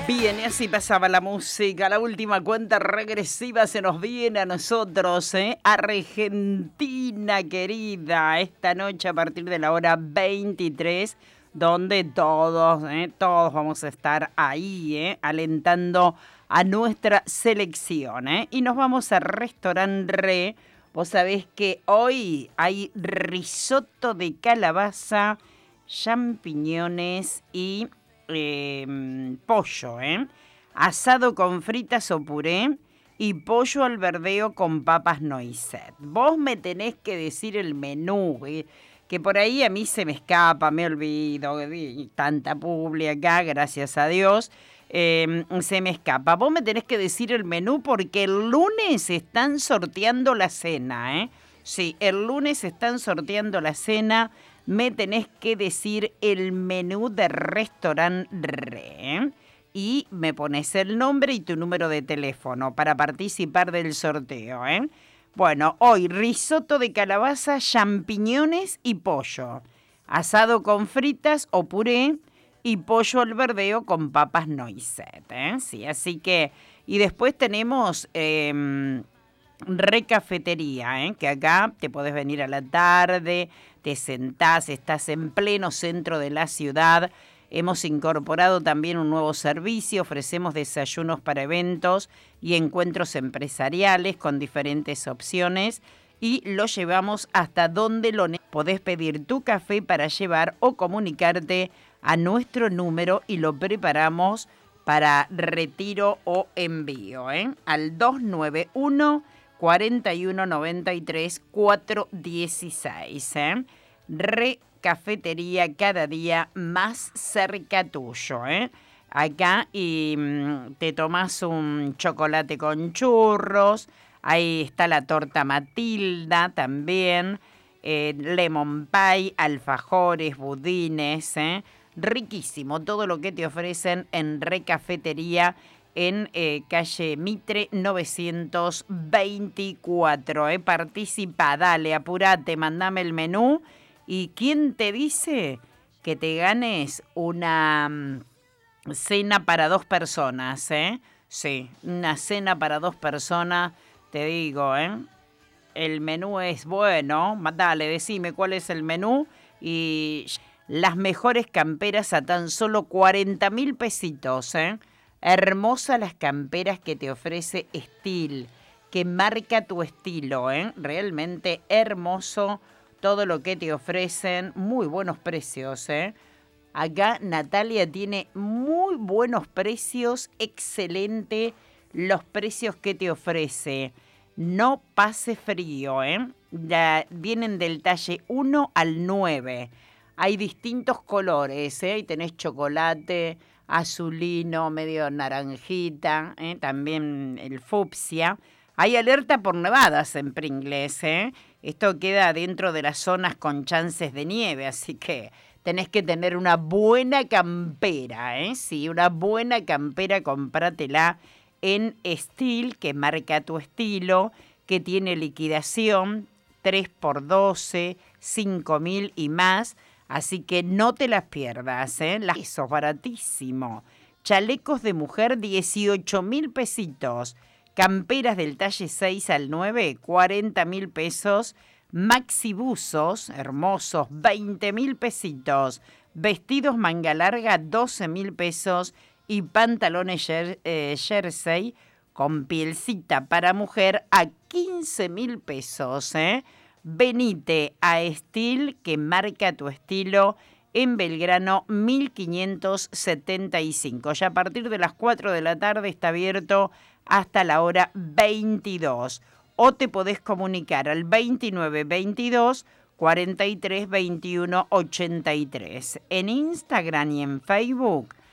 Bien, y así pasaba la música. La última cuenta regresiva se nos viene a nosotros, ¿eh? Argentina querida, esta noche a partir de la hora 23, donde todos vamos a estar ahí, alentando a nuestra selección, ¿eh? Y nos vamos a Restaurant Re. Vos sabés que hoy hay risotto de calabaza, champiñones y pollo, asado con fritas o puré y pollo al verdeo con papas noisette. Vos me tenés que decir el menú, que por ahí a mí se me escapa, me olvido, tanta publi acá, gracias a Dios, se me escapa. Vos me tenés que decir el menú porque el lunes están sorteando la cena, ¿eh? Sí, el lunes están sorteando la cena. Me tenés que decir el menú de Restaurant Re y me pones el nombre y tu número de teléfono para participar del sorteo, ¿eh? Bueno, hoy risotto de calabaza, champiñones y pollo, asado con fritas o puré y pollo al verdeo con papas noisette, ¿eh? Sí, así que, y después tenemos Recafetería, ¿eh? Que acá te podés venir a la tarde, te sentás, estás en pleno centro de la ciudad. Hemos incorporado también un nuevo servicio, ofrecemos desayunos para eventos y encuentros empresariales con diferentes opciones y lo llevamos hasta donde lo necesites. Podés pedir tu café para llevar o comunicarte a nuestro número y lo preparamos para retiro o envío, ¿eh? Al 291 4193 416, ¿eh? Recafetería, cada día más cerca tuyo, ¿eh? Acá y te tomas un chocolate con churros, ahí está la torta Matilda también, lemon pie, alfajores, budines, ¿eh? Riquísimo todo lo que te ofrecen en Recafetería en calle Mitre 924. Participa, dale, apurate, mandame el menú. ¿Y quién te dice que te ganes una cena para 2 personas? Sí, una cena para 2 personas, te digo, el menú es bueno. Dale, decime cuál es el menú y las mejores camperas a tan solo 40.000 pesitos, Hermosas las camperas que te ofrece Steel, que marca tu estilo, Realmente hermoso todo lo que te ofrecen, muy buenos precios, Acá Natalia tiene muy buenos precios, excelente los precios que te ofrece. No pase frío, Ya vienen del talle 1 al 9. Hay distintos colores, Ahí tenés chocolate, azulino, medio naranjita, también el fucsia. Hay alerta por nevadas en Pringles, Esto queda dentro de las zonas con chances de nieve, así que tenés que tener una buena campera, Sí, una buena campera, comprátela en Steel, que marca tu estilo, que tiene liquidación 3x12, 5.000 y más. Así que no te las pierdas, Eso es baratísimo. Chalecos de mujer, 18.000 pesitos. Camperas del talle 6 al 9, 40.000 pesos. Maxibuzos, hermosos, 20.000 pesitos. Vestidos manga larga, 12.000 pesos. Y pantalones jersey con pielcita para mujer a 15.000 pesos, Venite a Steel, que marca tu estilo, en Belgrano 1575. Ya a partir de las 4 de la tarde está abierto hasta la hora 22. O te podés comunicar al 2922 43 21 83. En Instagram y en Facebook